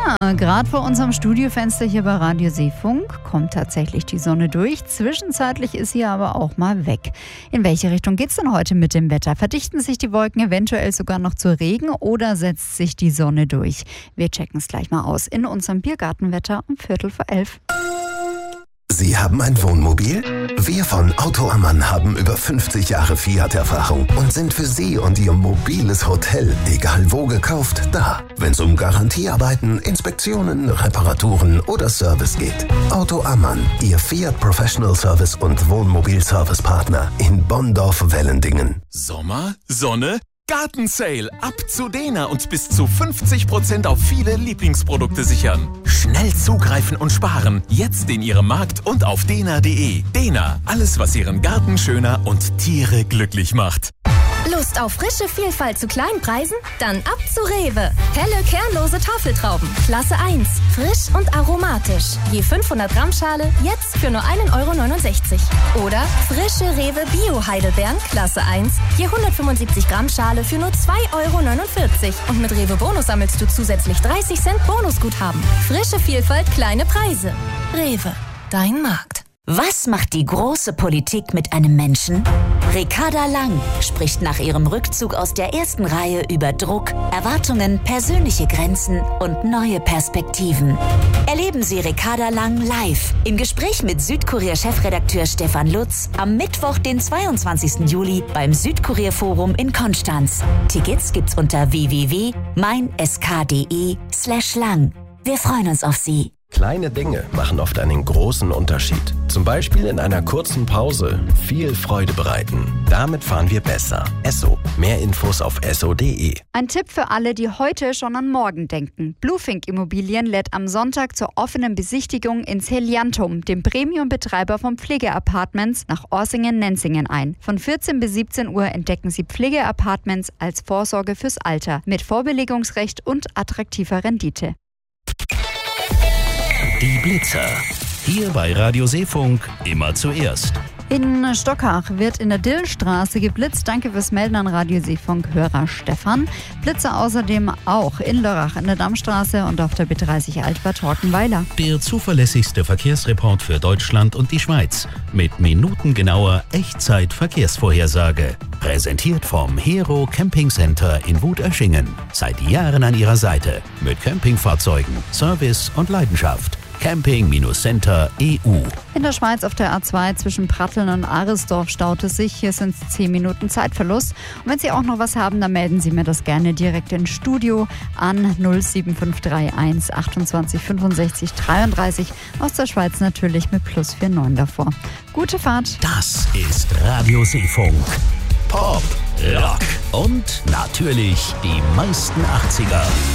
Gerade vor unserem Studiofenster hier bei Radio Seefunk kommt tatsächlich die Sonne durch. Zwischenzeitlich ist sie aber auch mal weg. In welche Richtung geht's denn heute mit dem Wetter? Verdichten sich die Wolken eventuell sogar noch zu Regen oder setzt sich die Sonne durch? Wir checken es gleich mal aus in unserem Biergartenwetter um 11:15. Sie haben ein Wohnmobil? Wir von Auto Ammann haben über 50 Jahre Fiat-Erfahrung und sind für Sie und Ihr mobiles Hotel, egal wo gekauft, da. Wenn es um Garantiearbeiten, Inspektionen, Reparaturen oder Service geht. Auto Ammann, Ihr Fiat Professional Service und Wohnmobil-Service-Partner in Bonndorf-Wellendingen. Sommer, Sonne, Gartensale. Ab zu Dena und bis zu 50% auf viele Lieblingsprodukte sichern. Schnell zugreifen und sparen. Jetzt in Ihrem Markt und auf dena.de. Dena, alles was Ihren Garten schöner und Tiere glücklich macht. Lust auf frische Vielfalt zu kleinen Preisen? Dann ab zu Rewe. Helle, kernlose Tafeltrauben. Klasse 1. Frisch und aromatisch. Je 500 Gramm Schale, jetzt für nur 1,69 €. Oder frische Rewe Bio-Heidelbeeren. Klasse 1. Je 175 Gramm Schale für nur 2,49 €. Und mit Rewe Bonus sammelst du zusätzlich 30 Cent Bonusguthaben. Frische Vielfalt, kleine Preise. Rewe. Dein Markt. Was macht die große Politik mit einem Menschen? Ricarda Lang spricht nach ihrem Rückzug aus der ersten Reihe über Druck, Erwartungen, persönliche Grenzen und neue Perspektiven. Erleben Sie Ricarda Lang live im Gespräch mit Südkurier-Chefredakteur Stefan Lutz am Mittwoch, den 22. Juli beim Südkurier-Forum in Konstanz. Tickets gibt's unter www.meinsk.de/lang. Wir freuen uns auf Sie. Kleine Dinge machen oft einen großen Unterschied. Zum Beispiel in einer kurzen Pause viel Freude bereiten. Damit fahren wir besser. Esso. Mehr Infos auf esso.de. Ein Tipp für alle, die heute schon an morgen denken. Bluefink Immobilien lädt am Sonntag zur offenen Besichtigung ins Heliantum, dem Premium-Betreiber von Pflegeapartments nach Orsingen-Nenzingen ein. Von 14 bis 17 Uhr entdecken Sie Pflegeapartments als Vorsorge fürs Alter mit Vorbelegungsrecht und attraktiver Rendite. Die Blitzer. Hier bei Radio Seefunk immer zuerst. In Stockach wird in der Dillstraße geblitzt. Danke fürs Melden an Radio Seefunk-Hörer Stefan. Blitzer außerdem auch in Lörrach in der Dammstraße und auf der B30 Altbad Horkenweiler. Der zuverlässigste Verkehrsreport für Deutschland und die Schweiz. Mit minutengenauer Echtzeit-Verkehrsvorhersage. Präsentiert vom Hero Camping Center in Wutöschingen. Seit Jahren an Ihrer Seite. Mit Campingfahrzeugen, Service und Leidenschaft. Camping-Center.eu. In der Schweiz auf der A2 zwischen Pratteln und Aresdorf staut es sich. Hier sind es 10 Minuten Zeitverlust. Und wenn Sie auch noch was haben, dann melden Sie mir das gerne direkt ins Studio an 07531 28 65 33. Aus der Schweiz natürlich mit +49 davor. Gute Fahrt. Das ist Radio Seefunk. Pop, Rock und natürlich die meisten 80er.